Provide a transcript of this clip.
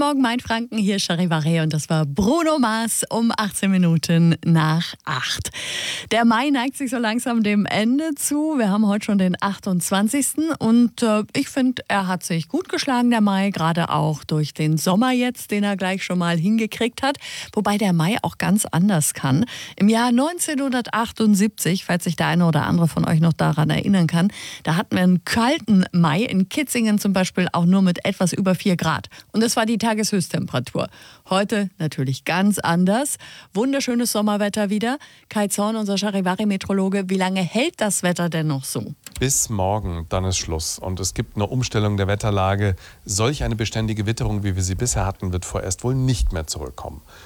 Morgen, Mainfranken, hier ist Charivari und das war Bruno Mars um 18 Minuten nach 8. Der Mai neigt sich so langsam dem Ende zu. Wir haben heute schon den 28. Und ich finde, er hat sich gut geschlagen, der Mai, gerade auch durch den Sommer jetzt, den er gleich schon mal hingekriegt hat. Wobei der Mai auch ganz anders kann. Im Jahr 1978, falls sich der eine oder andere von euch noch daran erinnern kann, da hatten wir einen kalten Mai, in Kitzingen zum Beispiel auch nur mit etwas über 4 Grad. Und das war die Tageshöchsttemperatur. Heute natürlich ganz anders. Wunderschönes Sommerwetter wieder. Kai Zorn, unser Charivari-Meteorologe, wie lange hält das Wetter denn noch so? Bis morgen, dann ist Schluss. Und es gibt eine Umstellung der Wetterlage. Solch eine beständige Witterung, wie wir sie bisher hatten, wird vorerst wohl nicht mehr zurückkommen.